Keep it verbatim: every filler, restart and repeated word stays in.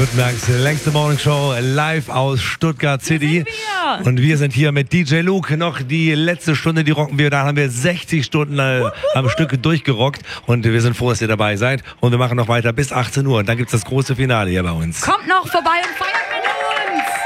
Baden-Württembergs längste Morningshow live aus Stuttgart City. Wir. Und wir sind hier mit D J Luke. Noch die letzte Stunde, die rocken wir. Da haben wir sechzig Stunden äh, am Stück durchgerockt. Und wir sind froh, dass ihr dabei seid. Und wir machen noch weiter bis achtzehn Uhr. Und dann gibt es das große Finale hier bei uns. Kommt noch vorbei und feiert mit uns!